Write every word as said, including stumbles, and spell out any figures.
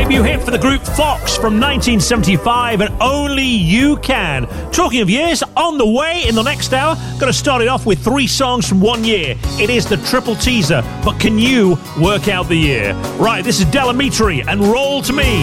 debut hit for the group Fox from nineteen seventy-five, and Only You Can. Talking of years, on the way in the next hour, going to start it off with three songs from one year. It is the triple teaser, but can you work out the year? Right, this is Delamitri and Roll to Me.